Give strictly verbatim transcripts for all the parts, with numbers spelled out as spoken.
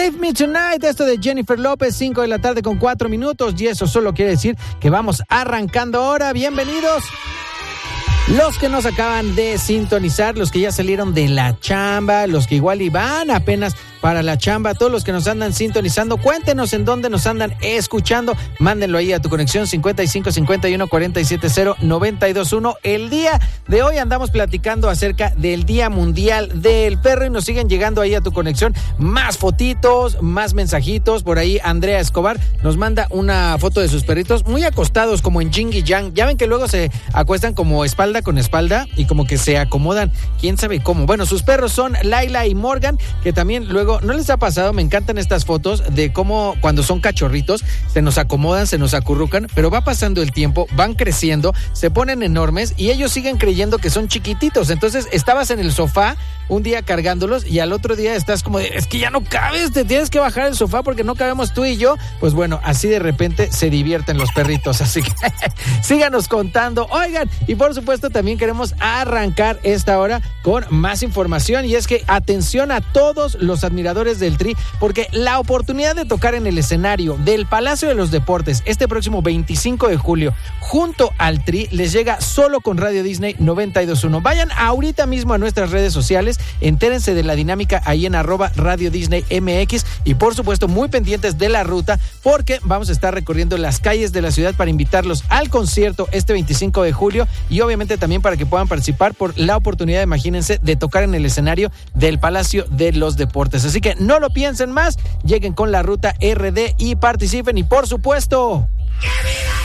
Save Me Tonight, esto de Jennifer López, cinco de la tarde con cuatro minutos, y eso solo quiere decir que vamos arrancando ahora. Bienvenidos los que nos acaban de sintonizar, los que ya salieron de la chamba, los que igual iban apenas para la chamba, todos los que nos andan sintonizando, cuéntenos en dónde nos andan escuchando, mándenlo ahí a tu conexión cincuenta y cinco cincuenta y uno cuarenta y siete cero noventa y dos uno. El día de hoy andamos platicando acerca del Día Mundial del Perro y nos siguen llegando ahí a tu conexión más fotitos, más mensajitos. Por ahí Andrea Escobar nos manda una foto de sus perritos muy acostados como en Yin y Yang. Ya ven que luego se acuestan como espalda con espalda y como que se acomodan, quién sabe cómo. Bueno, sus perros son Laila y Morgan, que también luego, ¿no les ha pasado? Me encantan estas fotos de cómo cuando son cachorritos se nos acomodan, se nos acurrucan, pero va pasando el tiempo, van creciendo, se ponen enormes y ellos siguen creyendo que son chiquititos. Entonces estabas en el sofá un día cargándolos y al otro día estás como de, es que ya no cabes, te tienes que bajar el sofá porque no cabemos tú y yo. Pues bueno, así de repente se divierten los perritos, así que síganos contando. Oigan, y por supuesto también queremos arrancar esta hora con más información, y es que atención a todos los admiradores del Tri, porque la oportunidad de tocar en el escenario del Palacio de los Deportes este próximo veinticinco de julio junto al Tri les llega solo con Radio Disney noventa y dos punto uno. Vayan ahorita mismo a nuestras redes sociales, entérense de la dinámica ahí en arroba Radio Disney M X y por supuesto muy pendientes de la ruta porque vamos a estar recorriendo las calles de la ciudad para invitarlos al concierto este veinticinco de julio y obviamente también para que puedan participar por la oportunidad, imagínense, de tocar en el escenario del Palacio de los Deportes. Así que no lo piensen más, lleguen con la ruta R D y participen y por supuesto... ¡Que viva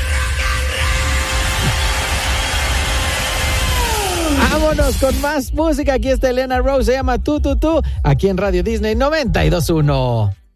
rock and roll! Vámonos con más música. Aquí está Elena Rose, se llama Tú, Tú, Tú, aquí en Radio Disney noventa y dos punto uno.